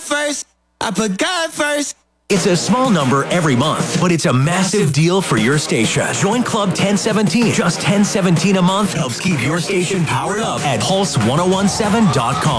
first. I put God first. It's a small number every month, but it's a massive deal for your station. Join Club 1017. Just $10.17 a month helps keep your station powered up at Pulse1017.com.